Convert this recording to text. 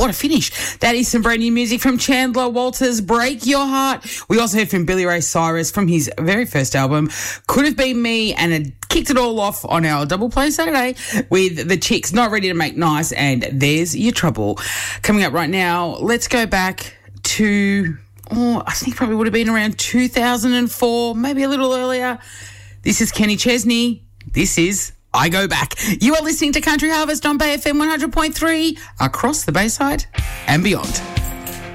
what a finish. That is some brand new music from Chandler Walters, Break Your Heart. We also heard from Billy Ray Cyrus from his very first album, Could Have Been Me, and it kicked it all off on our Double Play Saturday with the Chicks, Not Ready to Make Nice, and There's Your Trouble. Coming up right now, let's go back to, I think probably would have been around 2004, maybe a little earlier. This is Kenny Chesney. This is I Go Back. You are listening to Country Harvest on Bay FM 100.3 across the Bayside and beyond.